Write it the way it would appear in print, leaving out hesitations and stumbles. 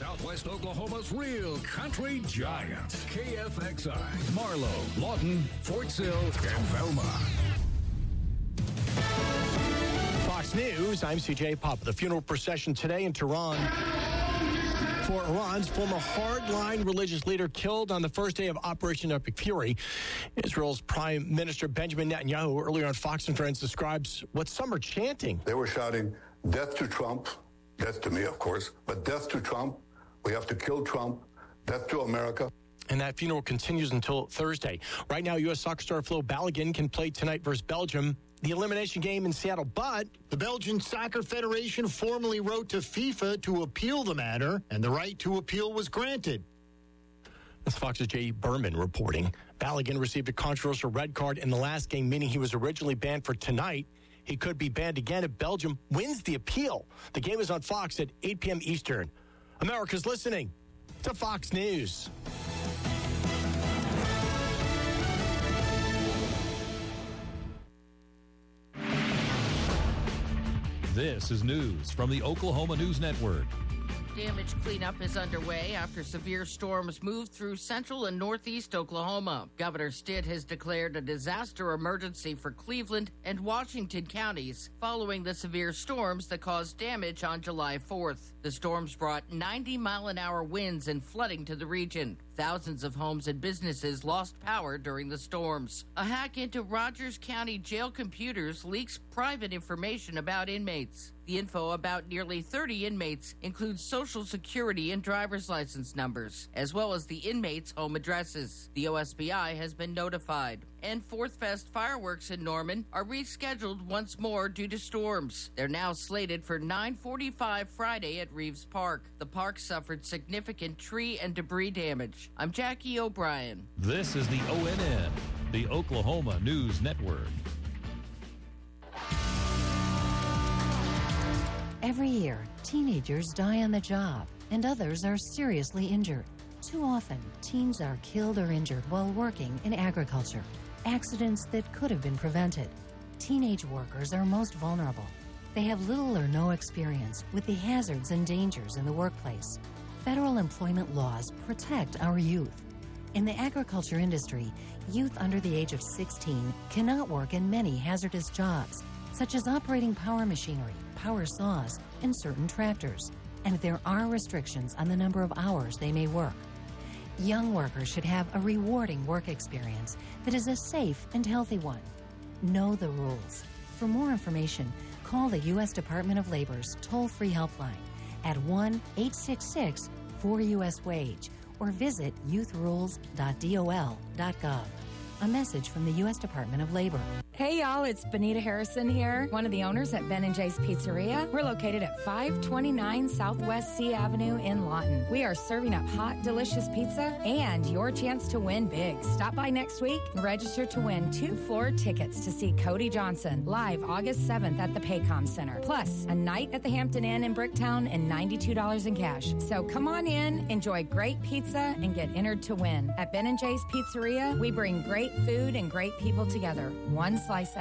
Southwest Oklahoma's real country giants. KFXI, Marlow, Lawton, Fort Sill, and Velma. Fox News, I'm CJ Papa. The funeral procession today in Tehran for Iran's former hardline religious leader killed on the first day of Operation Epic Fury. Israel's Prime Minister Benjamin Netanyahu earlier on Fox and Friends describes what some are chanting. They were shouting, "Death to Trump," death to me, of course, but death to Trump. We have to kill Trump. Death to America. And that funeral continues until Thursday. Right now, U.S. soccer star Flo Balogun can play tonight versus Belgium, the elimination game in Seattle, but the Belgian Soccer Federation formally wrote to FIFA to appeal the matter, and the right to appeal was granted. That's Fox's Jay Berman reporting. Balogun received a controversial red card in the last game, meaning he was originally banned for tonight. He could be banned again if Belgium wins the appeal. The game is on Fox at 8 p.m. Eastern. America's listening to Fox News. This is news from the Oklahoma News Network. Damage cleanup is underway after severe storms moved through central and northeast Oklahoma. Governor Stitt has declared a disaster emergency for Cleveland and Washington counties following the severe storms that caused damage on July 4th. The storms brought 90-mile-an-hour winds and flooding to the region. Thousands of homes and businesses lost power during the storms. A hack into Rogers County jail computers leaks private information about inmates. The info about nearly 30 inmates includes Social Security and driver's license numbers, as well as the inmates' home addresses. The OSBI has been notified. And Fourth Fest fireworks in Norman are rescheduled once more due to storms. They're now slated for 9:45 Friday at Reeves Park. The park suffered significant tree and debris damage. I'm Jackie O'Brien. This is the ONN, the Oklahoma News Network. Every year, teenagers die on the job, and others are seriously injured. Too often, teens are killed or injured while working in agriculture. Accidents that could have been prevented. Teenage workers are most vulnerable. They have little or no experience with the hazards and dangers in the workplace. Federal employment laws protect our youth. In the agriculture industry, youth under the age of 16 cannot work in many hazardous jobs, such as operating power machinery, power saws, and certain tractors. And there are restrictions on the number of hours they may work. Young workers should have a rewarding work experience that is a safe and healthy one. Know the rules. For more information, call the U.S. Department of Labor's toll-free helpline at 1-866-4US-WAGE or visit youthrules.dol.gov. A message from the U.S. Department of Labor. Hey y'all, it's Benita Harrison here, one of the owners at Ben & J's Pizzeria. We're located at 529 Southwest C Avenue in Lawton. We are serving up hot, delicious pizza and your chance to win big. Stop by next week and register to win 2 floor tickets to see Cody Johnson live August 7th at the Paycom Center. Plus, a night at the Hampton Inn in Bricktown and $92 in cash. So come on in, enjoy great pizza, and get entered to win. At Ben & J's Pizzeria, we bring great food and great people together. One slice